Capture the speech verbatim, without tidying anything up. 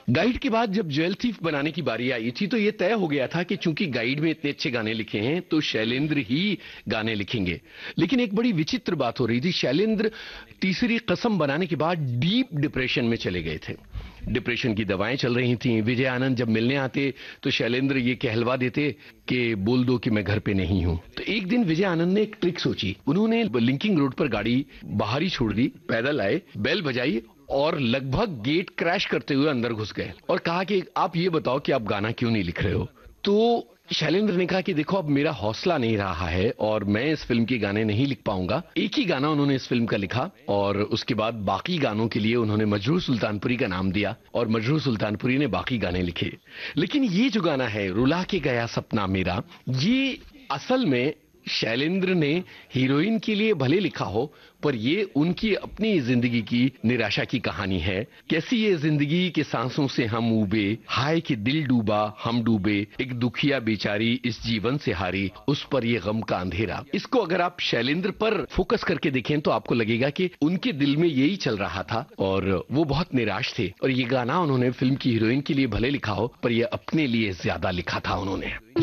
Guide के बाद जब ज्वेल थीफ बनाने की बारी आई थी तो ये तय हो गया था कि चूंकि गाइड में इतने अच्छे गाने लिखे हैं तो शैलेंद्र ही गाने लिखेंगे। लेकिन एक बड़ी विचित्र बात हो रही थी, शैलेंद्र तीसरी कसम बनाने के बाद डीप डिप्रेशन में चले गए थे। डिप्रेशन की दवाएं चल रही थीं। विजय आनंद जब मिलने आते तो शैलेंद्र ये कहलवा देते कि बोल दो कि मैं घर पे नहीं हूं। तो एक दिन विजय आनंद ने एक ट्रिक सोची। उन्होंने लिंकिंग रोड पर गाड़ी बाहर ही छोड़ दी, पैदल आए, बेल बजाई और लगभग गेट क्रैश करते हुए अंदर घुस गए और कहा कि आप ये बताओ कि आप गाना क्यों नहीं लिख रहे हो। तो शैलेंद्र ने कहा कि देखो अब मेरा हौसला नहीं रहा है और मैं इस फिल्म के गाने नहीं लिख पाऊंगा। एक ही गाना उन्होंने इस फिल्म का लिखा और उसके बाद बाकी गानों के लिए उन्होंने मजरूह सुल्तानपुरी का नाम दिया और मजरूह सुल्तानपुरी ने बाकी गाने लिखे। लेकिन ये जो गाना है रुला के गया सपना मेरा, ये असल में शैलेंद्र ने हीरोइन के लिए भले लिखा हो पर ये उनकी अपनी जिंदगी की निराशा की कहानी है। कैसी ये जिंदगी के सांसों से हम ऊबे, हाय कि दिल डूबा हम डूबे, एक दुखिया बेचारी इस जीवन से हारी, उस पर ये गम का अंधेरा। इसको अगर आप शैलेंद्र पर फोकस करके देखें तो आपको लगेगा कि उनके दिल में यही चल रहा था और वो बहुत निराश थे और ये गाना उन्होंने फिल्म की हीरोइन के लिए भले लिखा हो पर ये अपने लिए ज्यादा लिखा था उन्होंने।